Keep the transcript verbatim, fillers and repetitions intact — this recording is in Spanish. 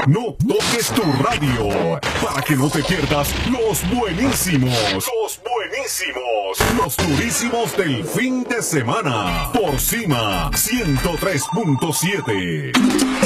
No toques tu radio para que no te pierdas los buenísimos, los buenísimos, los durísimos del fin de semana por Cima ciento tres punto siete.